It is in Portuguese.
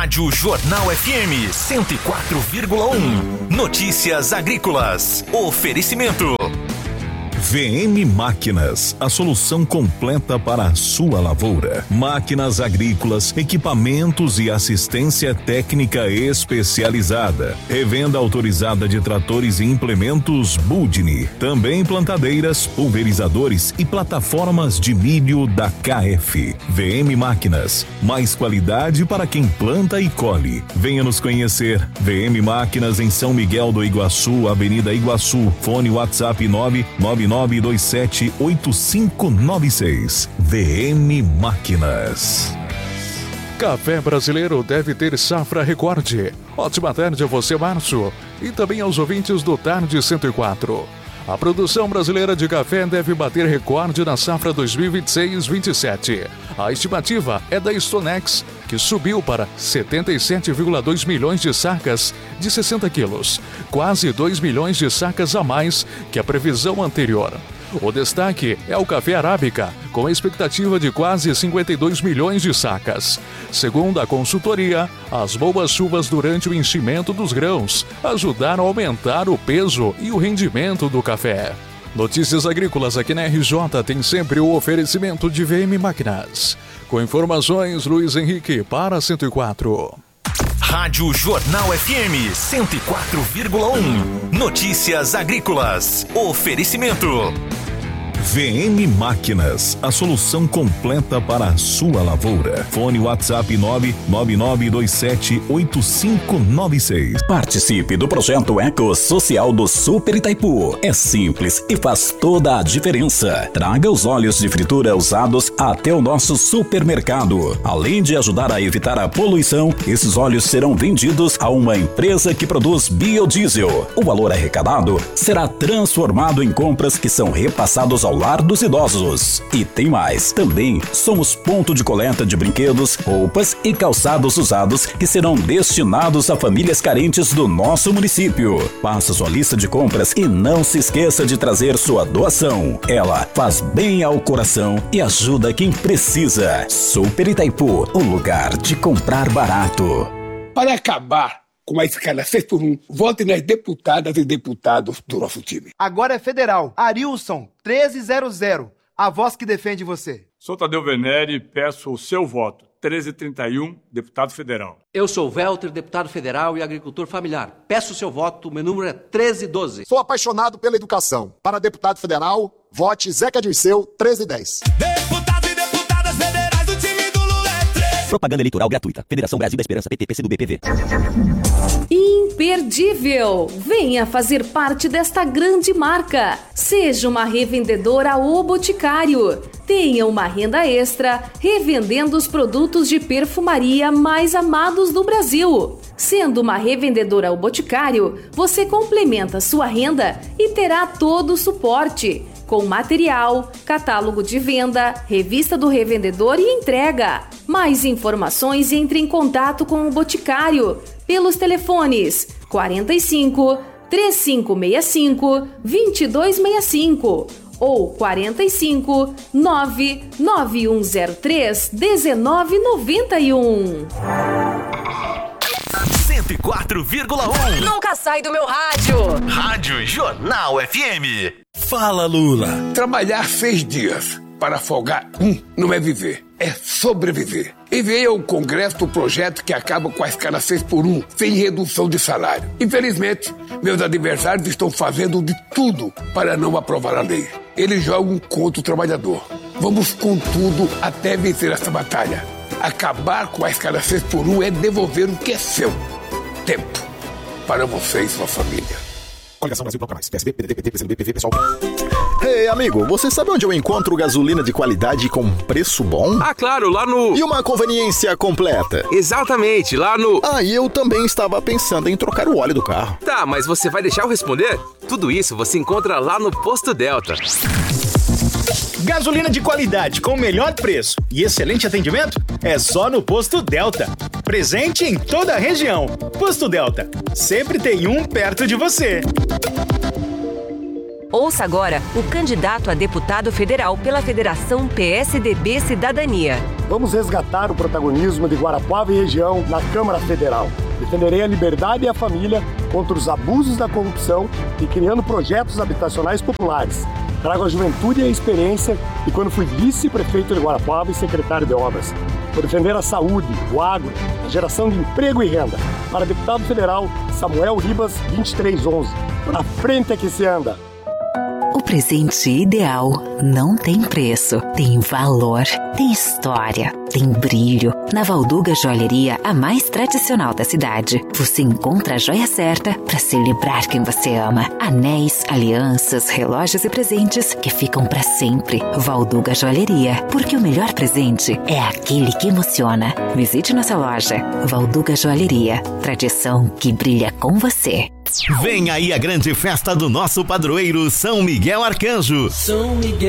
Rádio Jornal FM 104,1. Notícias agrícolas. Oferecimento. VM Máquinas, a solução completa para a sua lavoura. Máquinas agrícolas, equipamentos e assistência técnica especializada. Revenda autorizada de tratores e implementos Budni. Também plantadeiras, pulverizadores e plataformas de milho da KF. VM Máquinas, mais qualidade para quem planta e colhe. Venha nos conhecer. VM Máquinas em São Miguel do Iguaçu, Avenida Iguaçu. Fone WhatsApp 999278596. VM Máquinas. Café brasileiro deve ter safra recorde. Ótima tarde a você, Márcio, e também aos ouvintes do Tarde 104. A produção brasileira de café deve bater recorde na safra 2026-27. A estimativa é da Stonex, que subiu para 77,2 milhões de sacas de 60 quilos, quase 2 milhões de sacas a mais que a previsão anterior. O destaque é o café arábica, com a expectativa de quase 52 milhões de sacas. Segundo a consultoria, as boas chuvas durante o enchimento dos grãos ajudaram a aumentar o peso e o rendimento do café. Notícias agrícolas aqui na RJ tem sempre o oferecimento de VM Máquinas. Com informações, Luiz Henrique para 104. Rádio Jornal FM 104,1. Notícias agrícolas. Oferecimento. VM Máquinas, a solução completa para a sua lavoura. Fone WhatsApp 999278596. Participe do projeto Eco Social do Super Itaipu. É simples e faz toda a diferença. Traga os óleos de fritura usados até o nosso supermercado. Além de ajudar a evitar a poluição, esses óleos serão vendidos a uma empresa que produz biodiesel. O valor arrecadado será transformado em compras que são repassados ao lar dos idosos. E tem mais, também somos ponto de coleta de brinquedos, roupas e calçados usados que serão destinados a famílias carentes do nosso município. Faça sua lista de compras e não se esqueça de trazer sua doação. Ela faz bem ao coração e ajuda quem precisa. Super Itaipu, o lugar de comprar barato. Para acabar com a escala 6x1, vote nas deputadas e deputados do nosso time. Agora é federal. Arilson, 1300. A voz que defende você. Sou Tadeu Venere e peço o seu voto. 1331, deputado federal. Eu sou Welter, deputado federal e agricultor familiar. Peço o seu voto, meu número é 1312. Sou apaixonado pela educação. Para deputado federal, vote Zeca Dirceu, 1310. Deputados e deputadas federais do time do Lula é 13. Propaganda eleitoral gratuita. Federação Brasil da Esperança, PT, PCdoB, PV. Imperdível! Venha fazer parte desta grande marca. Seja uma revendedora O Boticário. Tenha uma renda extra revendendo os produtos de perfumaria mais amados do Brasil. Sendo uma revendedora O Boticário, você complementa sua renda e terá todo o suporte, com material, catálogo de venda, revista do revendedor e entrega. Mais informações, entre em contato com o Boticário pelos telefones 45 3565 2265 ou 45 99103 1991. 104,1. Nunca sai do meu rádio. Rádio Jornal FM. Fala, Lula. Trabalhar 6 dias para folgar não é viver, é sobreviver. Enviei ao Congresso o projeto que acaba com a escala 6x1, sem redução de salário. Infelizmente, meus adversários estão fazendo de tudo para não aprovar a lei. Eles jogam contra o trabalhador. Vamos com tudo até vencer essa batalha. Acabar com a escala 6x1 é devolver o que é seu. Tempo para você e sua família. Coligação Brasil Bloco Mais. PSB, PDT, PT, PCdoB, PV, pessoal. Ei, amigo, você sabe onde eu encontro gasolina de qualidade com preço bom? Ah, claro, lá no... E uma conveniência completa. Exatamente, lá no... Ah, e eu também estava pensando em trocar o óleo do carro. Tá, mas você vai deixar eu responder? Tudo isso você encontra lá no Posto Delta. Gasolina de qualidade com o melhor preço e excelente atendimento é só no Posto Delta. Presente em toda a região. Posto Delta. Sempre tem um perto de você. Ouça agora o candidato a deputado federal pela Federação PSDB Cidadania, Vamos resgatar o protagonismo de Guarapuava e região na Câmara Federal. Defenderei a liberdade e a família contra os abusos da corrupção e criando projetos habitacionais populares. Trago a juventude e a experiência de quando fui vice-prefeito de Guarapuava e secretário de obras. Vou defender a saúde, o agro, a geração de emprego e renda. Para deputado federal, Samuel Ribas, 2311. Pra frente é que se anda. O presente ideal não tem preço, tem valor, tem história, tem brilho. Na Valduga Joalheria, a mais tradicional da cidade, você encontra a joia certa para celebrar quem você ama. Anéis, alianças, relógios e presentes que ficam para sempre. Valduga Joalheria, porque o melhor presente é aquele que emociona. Visite nossa loja. Valduga Joalheria, tradição que brilha com você. Vem aí a grande festa do nosso padroeiro São Miguel Arcanjo. São Miguel